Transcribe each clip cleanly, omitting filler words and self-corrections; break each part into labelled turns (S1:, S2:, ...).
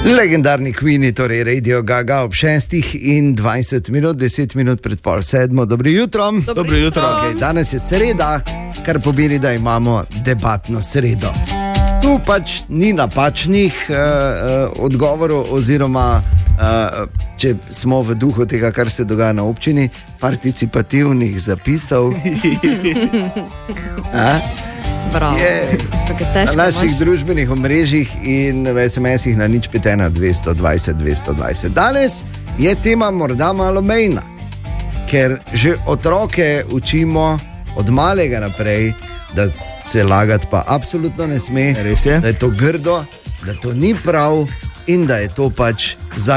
S1: Legendarni Queeni, torej Radio Gaga ob 6:20, 10 minut pred pol sedmo. Dobro jutro.
S2: Dobro jutro.
S1: Okay, danes je sreda, kar pomeni, da imamo debatno sredo. Tu pač ni napačnih odgovorov, oziroma če smo v duhu tega, kar se dogaja na občini, participativnih zapisov. Na naših družbenih omrežjih in v SMS-ih na 051 220 220. Danes je tema morda malo mejna, ker že otroke učimo od malega naprej, da se lagati pa absolutno ne sme, da je to grdo, da to ni prav in da je to pač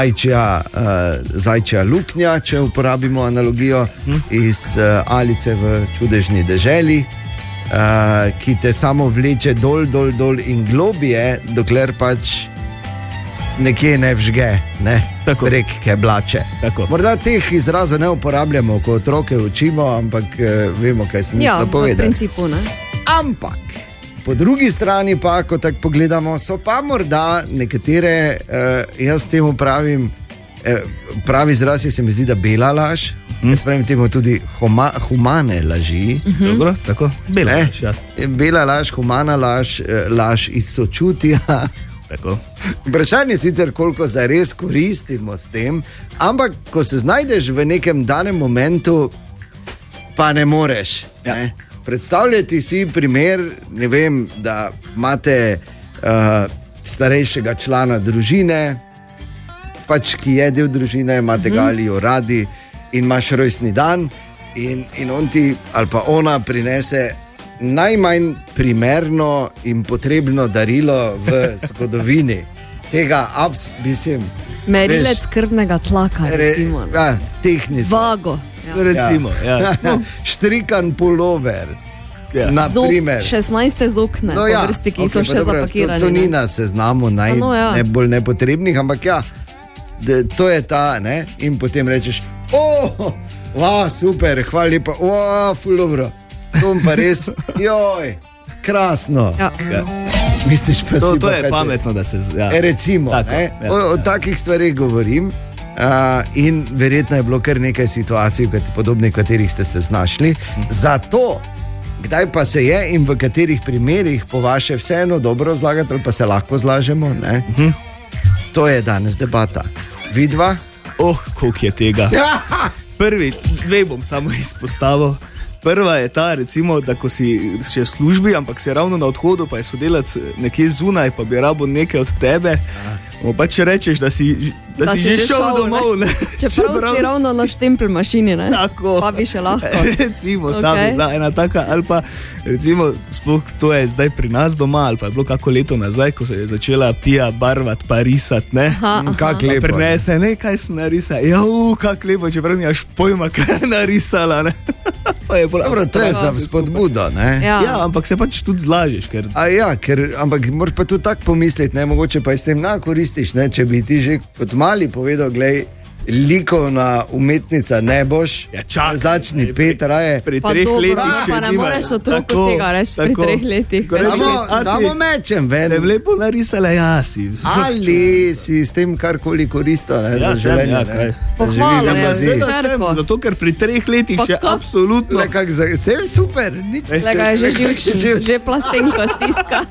S1: zajčja luknja, če uporabimo analogijo iz Alice v čudežni deželi. Ki te samo vleče dol in globije, dokler pač nekje ne vžge, ne? Prek keblače. Morda teh izrazov ne uporabljamo, ko otroke učimo, ampak vemo, kaj sem mislil povedati.
S2: V principu, ne?
S1: Ampak po drugi strani pa, ko tako pogledamo, so pa morda nekatere, jaz temu pravim, pravi izraz se mi zdi, da bela laž. Jaz pravim temu tudi humane laži.
S3: Dobro, tako, bela laž, ja.
S1: Bela laž, humana laž, laž iz sočutja.
S3: Tako.
S1: Vprašanje sicer, koliko zares koristimo s tem, ampak ko se znajdeš v nekem danem momentu, pa ne moreš.
S3: Ja.
S1: Ne? Predstavljati si primer, ne vem, da imate starejšega člana družine, pač ki je del družine, imate ga ali jo radi, in imaš rojstni dan in on ti ali pa ona prinese najmanj primerno in potrebno darilo v zgodovini. Tega mislim...
S2: Merilec krvnega tlaka, recimo.
S1: Tehnično.
S2: Vago.
S3: Recimo, ja.
S1: Štrikan pulover.
S3: Ja.
S1: Naprimer.
S2: 16 zokne,
S1: No ja,
S2: vrsti, ki
S1: okej,
S2: so
S1: pa
S2: še
S1: dobro,
S2: zapakirani.
S1: To ni na seznamu najbolj nepotrebnih, ampak ja, to je ta, ne? In potem rečeš, super, hvala lepa, ful dobro, to pa res, joj, krasno.
S2: Ja.
S3: Ja.
S1: Misliš pa si
S3: To
S1: pa
S3: je
S1: kaj
S3: pametno, da se... Ja.
S1: Recimo,
S3: Tako,
S1: ne?
S3: ja.
S1: O takih stvarih govorim in verjetno je bilo kar nekaj situacij, podobnih, v katerih ste se znašli. Zato, kdaj pa se je in v katerih primerih po vaše vseeno dobro zlagati ali pa se lahko zlažemo, ne? To je danes debata. Vidva?
S3: Koliko je tega. Prvi, dve bom samo izpostavil. Prva je ta, recimo, da ko si še v službi, ampak si ravno na odhodu, pa je sodelavec nekje zunaj, pa bi rabo nekaj od tebe, pa če rečeš, da si že šel domov. Ne?
S2: Čeprav si ravno na štempel mašini, ne?
S3: Tako.
S2: Pa bi še lahko.
S3: Recimo, ta bi bila ena taka, ali pa recimo, sploh to je zdaj pri nas doma, ali pa je bilo kako leto nazaj, ko se je začela Pija barvat pa risat, ne?
S1: Kak lepo.
S3: Prinese, ne, kaj si narisala, kak lepo, čeprav nimaš pojma, kaj je narisala, ne?
S1: Dobro, to je za spodbudo, ne?
S3: Ja, ampak se pač tudi zlažeš, ker...
S1: ampak moraš pa tudi tako pomisliti, ne, mogoče pa s tem koristiš, ne, če bi ti že kot mali povedal, glej, likovna umetnica ne boš, začni pet raje.
S3: Pri 3 letih še
S2: pa ne moreš otroku tega reči, pri 3 letih.
S1: Samo mečem ven.
S3: Se je lepo narisala, si.
S1: Ali si s tem karkoli koristil, ne, za življenje, ne.
S2: Pohvala,
S3: zato ker pri 3 letih še absolutno...
S1: Vse je super, nič.
S2: Lega je že živčen, že plastenko stiska.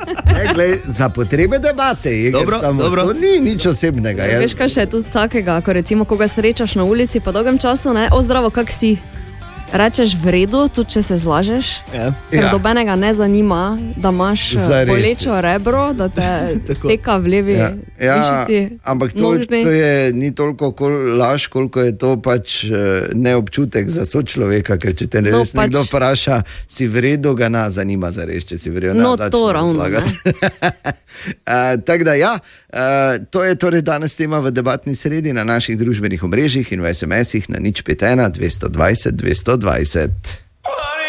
S1: Za potrebe debate,
S3: Dobro.
S1: to ni nič osebnega.
S2: Veš, kaj še je tudi takega, ko recimo, ko ga srečaš na ulici po dolgem času, ne, zdravo, kak si? Rečeš v redu, tudi če se zlažeš, ker dobenega ne zanima, da imaš bolečo rebro, da te steka v levi mišici.
S1: Ampak to ni toliko laž, koliko je to pač neobčutek za sočloveka, ker če te res nekdo vpraša, si v redu, ga nas zanima zares, če si v redu,
S2: to ravno,
S1: tako da to je torej danes tema v debatni sredi na naših družbenih omrežjih in v SMS-ih na 051 220 220.